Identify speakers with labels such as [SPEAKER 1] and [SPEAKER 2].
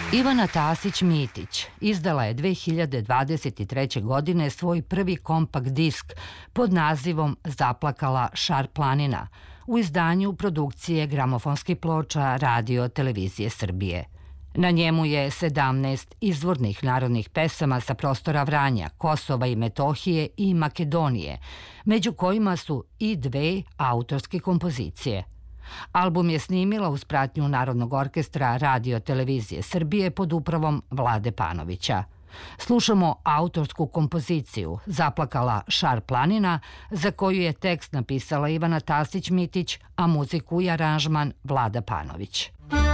[SPEAKER 1] Ivana Tasić-Mitić izdala je 2023. godine svoj prvi kompakt disk pod nazivom Zaplakala Šar planina u izdanju produkcije gramofonskih ploča Radio Televizije Srbije. Na njemu je 17 izvornih narodnih pesama sa prostora Vranja, Kosova i Metohije i Makedonije, među kojima su i dve autorske kompozicije. Album je snimila uz pratnju Narodnog orkestra Radio Televizije Srbije pod upravom Vlade Panovića. Slušamo autorsku kompoziciju Zaplakala Šar planina, za koju je tekst napisala Ivana Tasić-Mitić, a muziku i aranžman Vlada Panović.